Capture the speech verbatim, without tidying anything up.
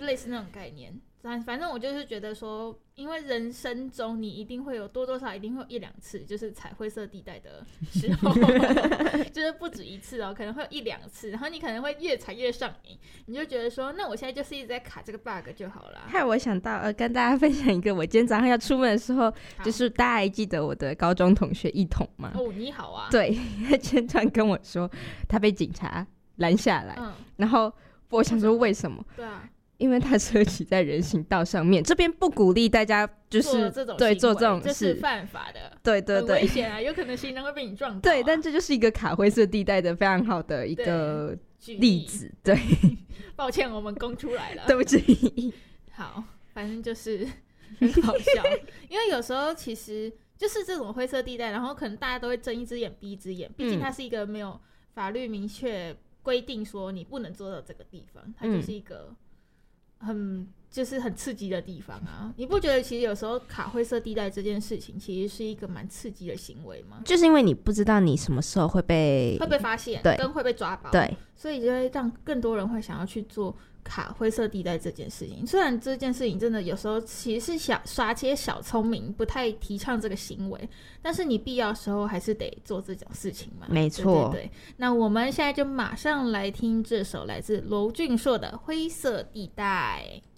类似那种概念。反正我就是觉得说，因为人生中你一定会有多多少少一定会有一两次就是踩灰色地带的时候就是不止一次哦，可能会有一两次，然后你可能会越踩越上瘾，你就觉得说那我现在就是一直在卡这个 bug 就好了。 害我想到呃，跟大家分享一个我今天早上要出门的时候，就是大家还记得我的高中同学一彤吗？ 哦，你好啊。 对，他今天突然跟我说他被警察拦下来、嗯、然后我想说为什么？ 对啊， 因为他车骑在人行道上面，这边不鼓励大家就是做这种对做这种事， 这是犯法的， 对对对， 很危险啊，有可能行人会被你撞到、啊。 对，但这就是一个卡灰色地带的非常好的一个例子。对， 抱歉，我们供出来了， 对不起。 好，反正就是很好笑，因为有时候其实就是这种灰色地带，然后可能大家都会睁一只眼闭一只眼，毕竟它是一个没有法律明确规定说你不能做到这个地方，它就是一个很就是很刺激的地方啊！你不觉得其实有时候卡灰色地带这件事情其实是一个蛮刺激的行为吗？ 就是因为你不知道你什么时候会被会被发现， 对， 跟会被抓包， 对， 所以就会让更多人会想要去做卡灰色地带这件事情。虽然这件事情真的有时候其实是小耍些小聪明，不太提倡这个行为，但是你必要的时候还是得做这种事情嘛。 没错， 对对对。那我们现在就马上来听这首来自娄俊硕的《灰色地带》。